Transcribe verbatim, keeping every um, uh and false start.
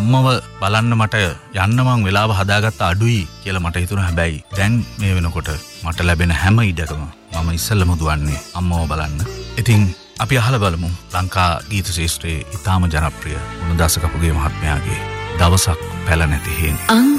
අම්මව බලන්න මට යන්න මං වෙලාව හදාගත්ත අඩුයි කියලා මට හිතුණා. හැබැයි දැන් මේ වෙනකොට මට ලැබෙන හැම ඉඩකම මම ඉස්සෙල්ලම දුවන්නේ අම්මව බලන්න. ඉතින් අපි අහලා බලමු ලංකා ගීත ශාස්ත්‍රයේ ඉතාම ජනප්‍රිය ගුණදාස කපුගේ මහත්මයාගේ දවසක් පැල නැති හේන.